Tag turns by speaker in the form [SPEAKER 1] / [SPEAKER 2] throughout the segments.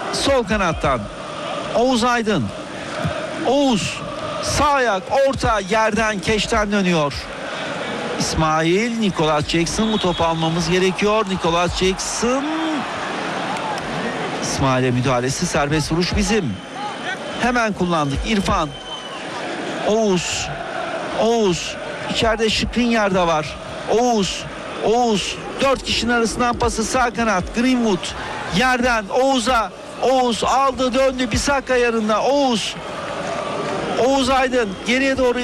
[SPEAKER 1] Sol kanattan Oğuz Aydın. Oğuz sağ ayak orta yerden keşten dönüyor. İsmail, Nicholas Jackson, bu topu almamız gerekiyor. Nicholas Jackson, İsmail'e müdahalesi, serbest vuruş bizim. Hemen kullandık. İrfan, Oğuz içeride Skriniar var. Oğuz 4 kişinin arasından pası sağ kanat. Greenwood yerden Oğuz'a. Oğuz aldı, döndü, Bissaka yanında. Oğuz Aydın geriye doğru.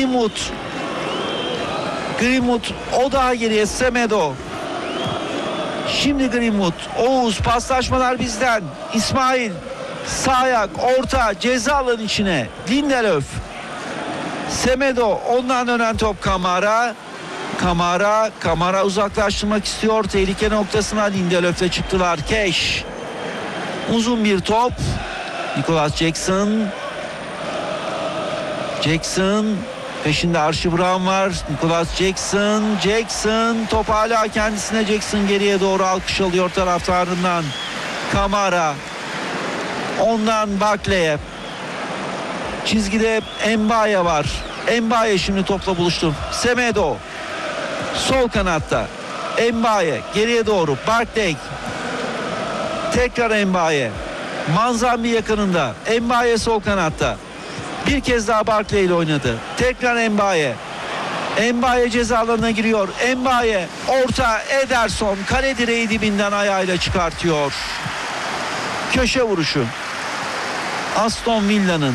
[SPEAKER 1] Greenwood o daha geriye. Semedo. Şimdi Greenwood. Oğuz, paslaşmalar bizden. İsmail sağ ayak orta ceza alanı içine. Lindelöf. Semedo, ondan dönen top Kamara uzaklaştırmak istiyor. Tehlike noktasına Lindelöf'le çıktılar. Keş. Uzun bir top. Nicholas Jackson peşinde Archie Brown var. Nicholas Jackson top hala kendisine. Jackson geriye doğru alkış alıyor taraftarından. Kamara, ondan Barkley'e. Çizgide Mbaye var. Mbaye şimdi topla buluştu. Semedo sol kanatta. Mbaye geriye doğru. Barkley. Tekrar Mbaye. Manzambi yakınında. Mbaye sol kanatta. Bir kez daha Barkley ile oynadı. Tekrar Mbaye ceza alanına giriyor. Mbaye orta, Ederson kale direği dibinden ayağıyla çıkartıyor. Köşe vuruşu. Aston Villa'nın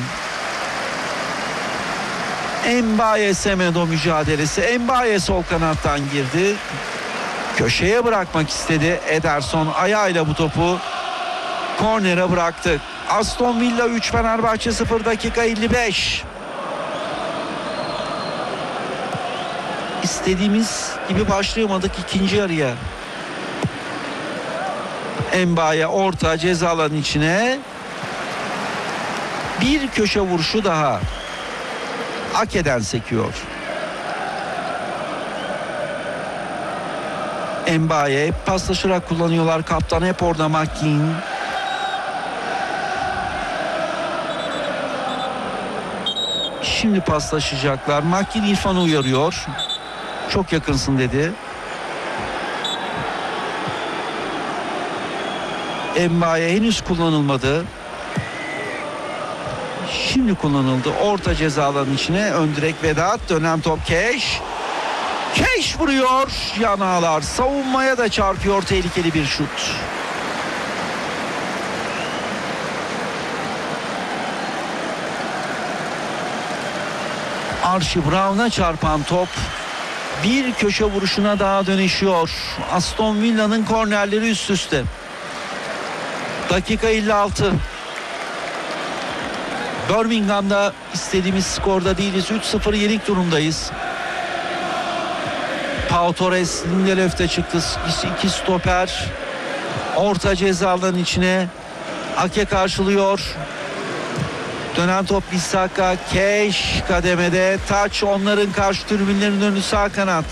[SPEAKER 1] Mbaye Semedo mücadelesi. Mbaye sol kanattan girdi. Köşeye bırakmak istedi. Ederson ayağıyla bu topu kornere bıraktı. Aston Villa 3, Fenerbahçe 0, dakika 55. İstediğimiz gibi başlayamadık ikinci yarıya. Mbaye orta ceza alanı içine. Bir köşe vuruşu daha. Ake'den sekiyor. Mbaye paslaşarak kullanıyorlar. Kaptan hep orada. McKean. Şimdi paslaşacaklar. McKean İrfan'ı uyarıyor. Çok yakınsın dedi. Mbaye henüz kullanılmadı. Şimdi kullanıldı. Orta ceza alanının içine. Ön direk Vedat. Dönen top Keş. Keş vuruyor. Yan ağlar. Savunmaya da çarpıyor. Tehlikeli bir şut. Archie Brown'a çarpan top bir köşe vuruşuna daha dönüşüyor. Aston Villa'nın kornerleri üst üste. Dakika 56. Birmingham'da istediğimiz skorda değiliz. 3-0 yenik durumdayız. Pau Torres Lindelöf'te çıktı. İki stoper. Orta ceza alanının içine. Ake karşılıyor. Dönen top Bissaka. Keş kademede. Taç onların karşı tribünlerin önü sağ kanat.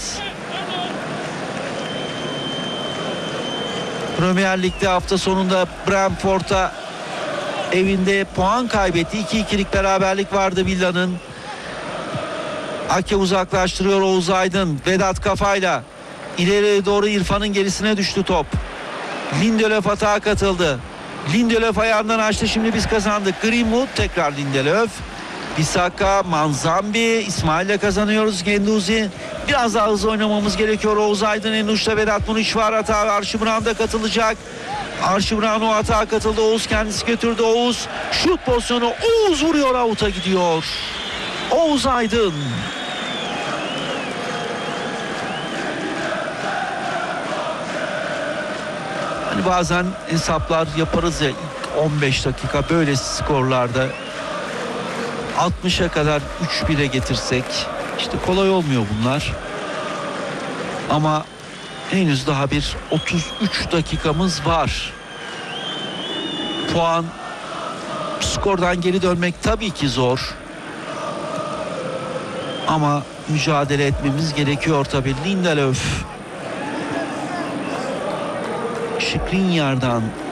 [SPEAKER 1] Premier Lig'de hafta sonunda Brentford'a evinde puan kaybetti. 2-2'lik beraberlik vardı Villa'nın. Ake uzaklaştırıyor Oğuz Aydın. Vedat kafayla. İleriye doğru İrfan'ın gerisine düştü top. Lindelöf atağa katıldı. Lindelöf ayağından açtı. Şimdi biz kazandık. Greenwood tekrar Lindelöf. Bissaka, Manzambi, İsmail'le kazanıyoruz. Genduzi. Biraz daha hızlı oynamamız gerekiyor. Oğuz Aydın en uçta. Vedat Muriç var. Hata. Archie Brown da katılacak. Archie Brown o hata katıldı. Oğuz kendisi götürdü. Oğuz şut pozisyonu. Oğuz vuruyor. Out'a gidiyor. Oğuz Aydın. Hani bazen hesaplar yaparız ya, ilk 15 dakika böyle skorlarda 60'a kadar 3-1'e getirsek işte kolay olmuyor bunlar. Ama henüz daha bir 33 dakikamız var. Puan, skordan geri dönmek tabii ki zor. Ama mücadele etmemiz gerekiyor tabii. Lindelöf. Skriniar'dan